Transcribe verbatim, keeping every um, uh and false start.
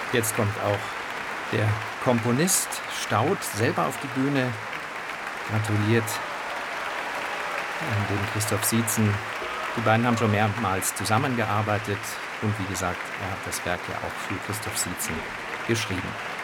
Jetzt kommt auch der Komponist Staud selber auf die Bühne, gratuliert an den Christoph Sietzen. Die beiden haben schon mehrmals zusammengearbeitet und wie gesagt, er hat das Werk ja auch für Christoph Sietzen geschrieben.